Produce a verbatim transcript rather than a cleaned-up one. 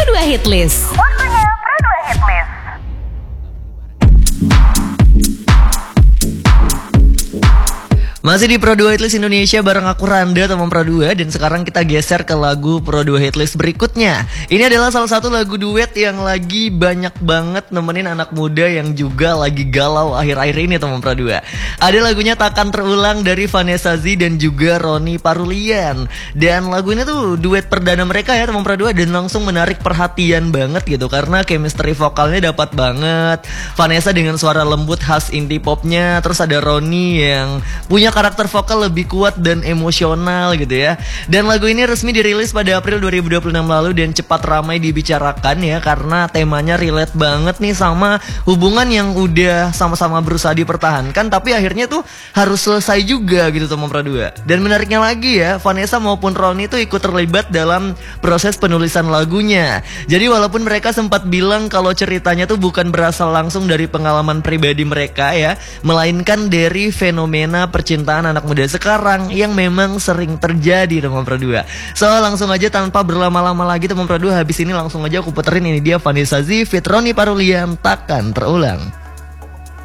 dua Hitlist. Waktunya Pro dua Hitlist. Masih di Pro dua Hitlist Indonesia bareng aku Randa teman Pro dua. Dan sekarang kita geser ke lagu Pro dua Hitlist berikutnya. Ini adalah salah satu lagu duet yang lagi banyak banget nemenin anak muda yang juga lagi galau akhir-akhir ini teman Pro dua. Ada lagunya Takkan Terulang dari Vanessa Zee dan juga Ronny Parulian. Dan lagu ini tuh duet perdana mereka ya teman Pro dua. Dan langsung menarik perhatian banget gitu, karena chemistry vokalnya dapat banget. Vanessa dengan suara lembut khas indie popnya, terus ada Ronny yang punya karakter vokal lebih kuat dan emosional gitu ya. Dan lagu ini resmi dirilis pada April dua ribu dua puluh enam lalu dan cepat ramai dibicarakan ya, karena temanya relate banget nih sama hubungan yang udah sama-sama berusaha dipertahankan tapi akhirnya tuh harus selesai juga gitu teman Pro dua. Dan menariknya lagi ya, Vanessa maupun Ronny tuh ikut terlibat dalam proses penulisan lagunya. Jadi walaupun mereka sempat bilang kalau ceritanya tuh bukan berasal langsung dari pengalaman pribadi mereka ya, melainkan dari fenomena percintaan anak muda sekarang yang memang sering terjadi teman Pro dua. So langsung aja tanpa berlama-lama lagi teman Pro dua, habis ini langsung aja aku puterin ini dia Vanessa Zee feat Ronny Parulian, Takkan Terulang.